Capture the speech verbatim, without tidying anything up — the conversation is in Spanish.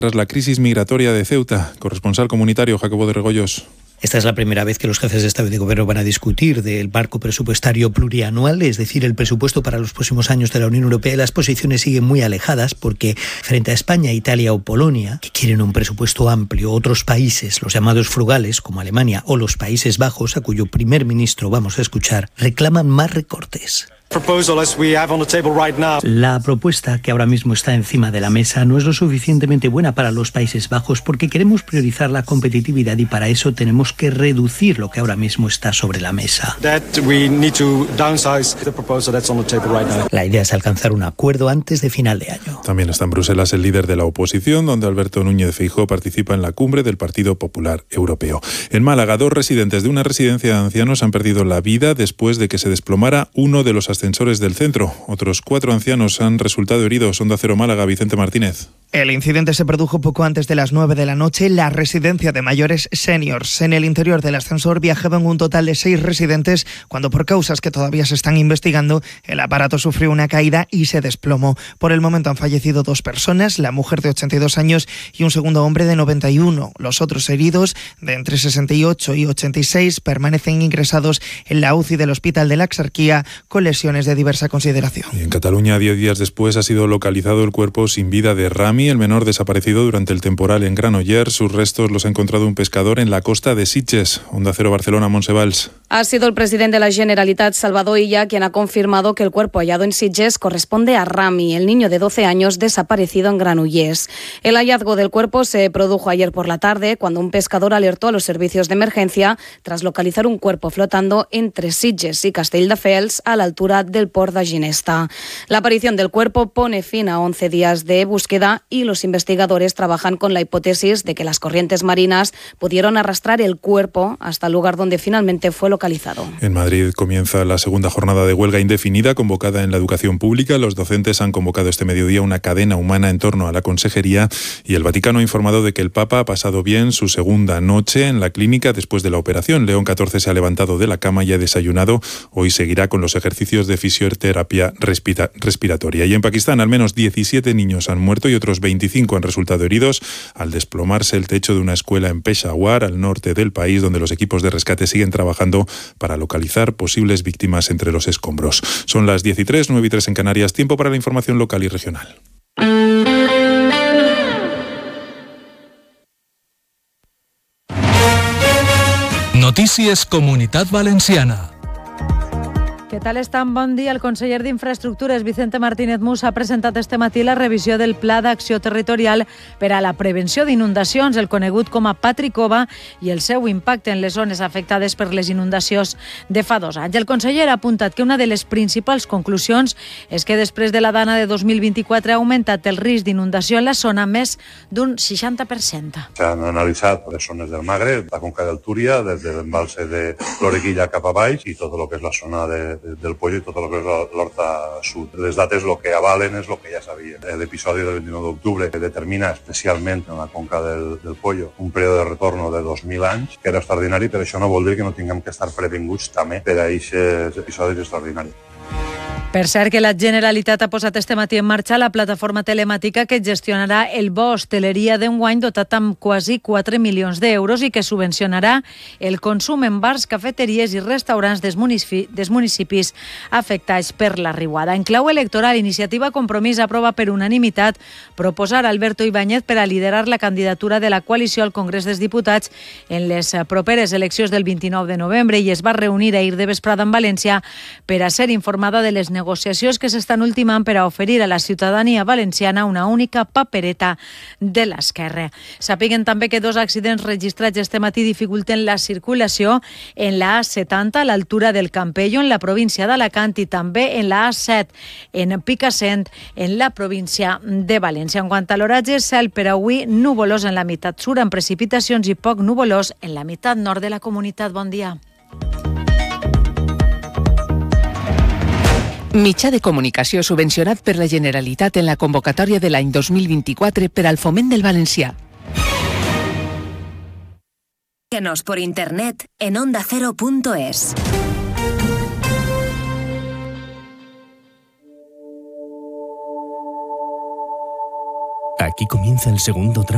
tras la crisis migratoria de Ceuta. Corresponsal comunitario Jacobo de Regoyos. Esta es la primera vez que los jefes de Estado y de Gobierno van a discutir del marco presupuestario plurianual, es decir, el presupuesto para los próximos años de la Unión Europea. Las posiciones siguen muy alejadas porque frente a España, Italia o Polonia, que quieren un presupuesto amplio, otros países, los llamados frugales, como Alemania o los Países Bajos, a cuyo primer ministro vamos a escuchar, reclaman más recortes. La propuesta que ahora mismo está encima de la mesa no es lo suficientemente buena para los Países Bajos porque queremos priorizar la competitividad y para eso tenemos que reducir lo que ahora mismo está sobre la mesa. La idea es alcanzar un acuerdo antes de final de año. También está en Bruselas el líder de la oposición, donde Alberto Núñez Feijóo participa en la cumbre del Partido Popular Europeo. En Málaga, dos residentes de una residencia de ancianos han perdido la vida después de que se desplomara uno de los ascensores del centro. Otros cuatro ancianos han resultado heridos. Onda Cero Málaga, Vicente Martínez. El incidente se produjo poco antes de las nueve de la noche en la residencia de mayores seniors. En el interior del ascensor viajaban un total de seis residentes cuando, por causas que todavía se están investigando, el aparato sufrió una caída y se desplomó. Por el momento han fallecido dos personas, la mujer de ochenta y dos años y un segundo hombre de noventa y uno. Los otros heridos, de entre sesenta y ocho y ochenta y seis, permanecen ingresados en la U C I del Hospital de la Exarquía con lesiones de diversa consideración. Y en Cataluña, diez días después, ha sido localizado el cuerpo sin vida de Rami, el menor desaparecido durante el temporal en Granollers. Sus restos los ha encontrado un pescador en la costa de Sitges. Onda Cero Barcelona, Montse Valls. Ha sido el presidente de la Generalitat, Salvador Illa, quien ha confirmado que el cuerpo hallado en Sitges corresponde a Rami, el niño de doce años desaparecido en Granollers. El hallazgo del cuerpo se produjo ayer por la tarde, cuando un pescador alertó a los servicios de emergencia tras localizar un cuerpo flotando entre Sitges y Castelldefels a la altura del port de Ginesta. La aparición del cuerpo pone fin a once días de búsqueda y los investigadores trabajan con la hipótesis de que las corrientes marinas pudieron arrastrar el cuerpo hasta el lugar donde finalmente fue localizado. En Madrid comienza la segunda jornada de huelga indefinida convocada en la educación pública. Los docentes han convocado este mediodía una cadena humana en torno a la consejería y el Vaticano ha informado de que el Papa ha pasado bien su segunda noche en la clínica después de la operación. León catorce se ha levantado de la cama y ha desayunado. Hoy seguirá con los ejercicios de fisioterapia respira- respiratoria. Y en Pakistán al menos diecisiete niños han muerto y otros veinticinco han resultado heridos al desplomarse el techo de una escuela en Peshawar, al norte del país, donde los equipos de rescate siguen trabajando para localizar posibles víctimas entre los escombros. Son las diez y tres, nueve y tres en Canarias. Tiempo para la información local y regional. Notícies Comunitat Valenciana. Què tal estan? Bon dia. El conseller d'Infraestructures, Vicente Martínez Mus, ha presentat este matí la revisió del Pla d'Acció Territorial per a la prevenció d'inundacions, el conegut com a Patricova, i el seu impacte en les zones afectades per les inundacions de fa dos anys. El conseller ha apuntat que una de les principals conclusions és que després de la dana de dos mil vint-i-quatre ha augmentat el risc d'inundació en la zona més d'un seixanta per cent. S'han analitzat les zones del Magreb, la conca del Túria, des de l'embalse de l'Orequilla cap a baix i tot el que és la zona de del Pollo i tot el que és l'Horta Sud. Les dates el que avalen és el que ja sabia. L'episodi del vint-i-nou d'octubre determina especialment en la conca del, del Pollo un període de retorn de dos mil anys, que era extraordinari, però això no vol dir que no tinguem que estar previnguts també per a aquests episodis extraordinaris. Per cert, que la Generalitat ha posat este matí en marxa la plataforma telemàtica que gestionarà el bo hosteleria d'enguany, dotat amb quasi quatre milions d'euros i que subvencionarà el consum en bars, cafeteries i restaurants dels municipis, dels municipis afectats per la riuada. En clau electoral, Iniciativa Compromís aprova per unanimitat proposar Alberto Ibáñez per a liderar la candidatura de la coalició al Congrés dels Diputats en les properes eleccions del vint-i-nou de novembre i es va reunir ahir de vesprada en València per a ser informada de les negociacions negociacions que s'estan ultimant per a oferir a la ciutadania valenciana una única papereta de l'esquerra. Sapiguen també que dos accidents registrats este matí dificulten la circulació en la A setanta a l'altura del Campello, en la província d'Alacant, i també en la A set en Picassent, en la província de València. En quant a l'oratge, cel per avui nuvolós en la meitat sud, amb precipitacions i poc nuvolós en la meitat nord de la comunitat. Bon dia. Mitjà de comunicació subvencionat per la Generalitat en la convocatòria de l'any dos mil vint-i-quatre per al foment del valencià. Síguenos por internet en onda cero punto es. Aquí comienza el segundo tramo